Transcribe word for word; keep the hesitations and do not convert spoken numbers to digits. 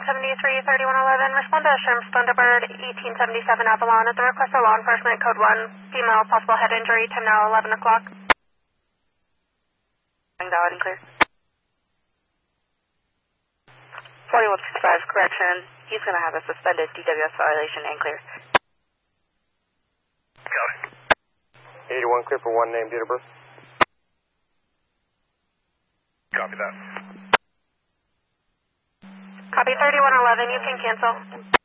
seventy-three, thirty-one eleven. Respond to Sherms Thunderbird, eighteen seventy-seven Avalon at the request of law enforcement, code one. Female, possible head injury, time now eleven o'clock. Loud and clear. forty-one sixty-five, correction. He's going to have a suspended D W S violation and clear. Got it. eighty-one clear for one name, date of birth. Copy that. Copy thirty-one eleven, you can cancel.